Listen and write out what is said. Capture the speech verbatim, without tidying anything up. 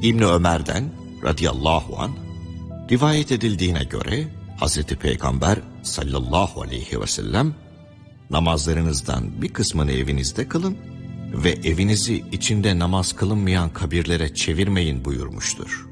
İbni Ömer'den radıyallahu anh rivayet edildiğine göre Hazreti Peygamber sallallahu aleyhi ve sellem namazlarınızdan bir kısmını evinizde kılın ve evinizi içinde namaz kılınmayan kabirlere çevirmeyin buyurmuştur.